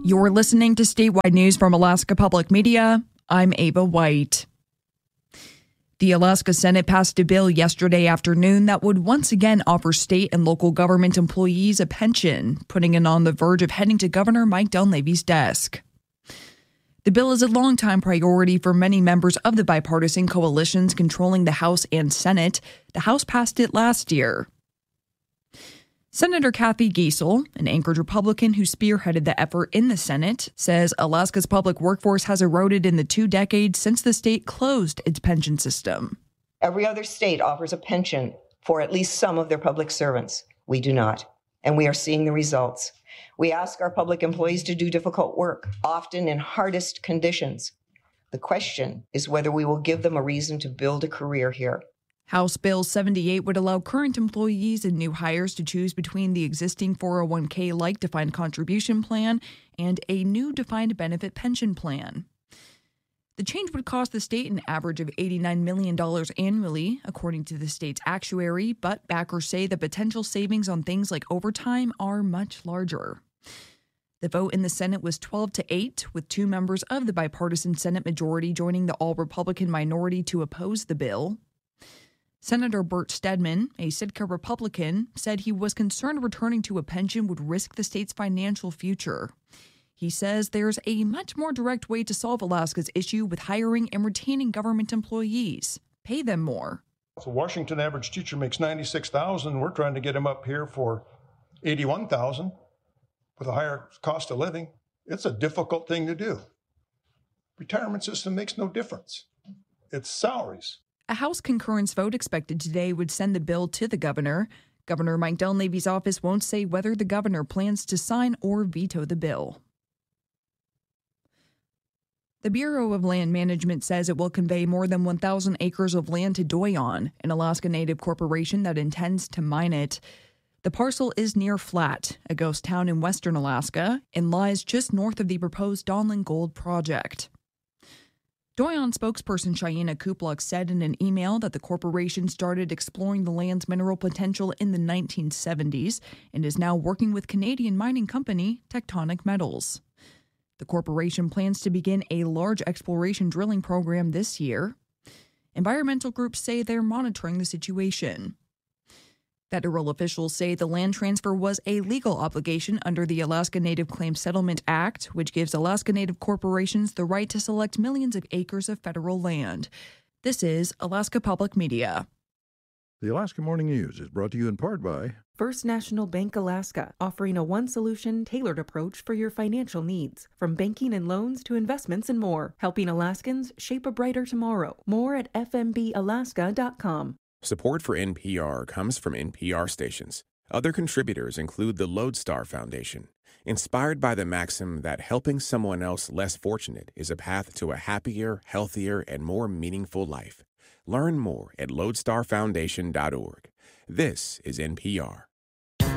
You're listening to statewide news from Alaska Public Media. I'm Ava White. The Alaska Senate passed a bill yesterday afternoon that would once again offer state and local government employees a pension, putting it on the verge of heading to Governor Mike Dunleavy's desk. The bill is a longtime priority for many members of the bipartisan coalitions controlling the House and Senate. The House passed it last year. Senator Kathy Giessel, an Anchorage Republican who spearheaded the effort in the Senate, says Alaska's public workforce has eroded in the 2 decades since the state closed its pension system. Every other state offers a pension for at least some of their public servants. We do not, and we are seeing the results. We ask our public employees to do difficult work, often in hardest conditions. The question is whether we will give them a reason to build a career here. House Bill 78 would allow current employees and new hires to choose between the existing 401k-like defined contribution plan and a new defined benefit pension plan. The change would cost the state an average of $89 million annually, according to the state's actuary, but backers say the potential savings on things like overtime are much larger. The vote in the Senate was 12-8, with 2 members of the bipartisan Senate majority joining the all-Republican minority to oppose the bill. Senator Burt Stedman, a Sitka Republican, said he was concerned returning to a pension would risk the state's financial future. He says there's a much more direct way to solve Alaska's issue with hiring and retaining government employees. Pay them more. So Washington average teacher makes $96,000. We're trying to get him up here for $81,000 with a higher cost of living. It's a difficult thing to do. Retirement system makes no difference. It's salaries. A House concurrence vote expected today would send the bill to the governor. Governor Mike Dunleavy's office won't say whether the governor plans to sign or veto the bill. The Bureau of Land Management says it will convey more than 1,000 acres of land to Doyon, an Alaska Native corporation that intends to mine it. The parcel is near Flat, a ghost town in western Alaska, and lies just north of the proposed Donlin Gold project. Doyon spokesperson Cheyenne Kupluk said in an email that the corporation started exploring the land's mineral potential in the 1970s and is now working with Canadian mining company Tectonic Metals. The corporation plans to begin a large exploration drilling program this year. Environmental groups say they're monitoring the situation. Federal officials say the land transfer was a legal obligation under the Alaska Native Claims Settlement Act, which gives Alaska Native corporations the right to select millions of acres of federal land. This is Alaska Public Media. The Alaska Morning News is brought to you in part by First National Bank Alaska, offering a one-solution, tailored approach for your financial needs. From banking and loans to investments and more, helping Alaskans shape a brighter tomorrow. More at fmbalaska.com. Support for NPR comes from NPR stations. Other contributors include the Lodestar Foundation, inspired by the maxim that helping someone else less fortunate is a path to a happier, healthier, and more meaningful life. Learn more at lodestarfoundation.org. This is NPR.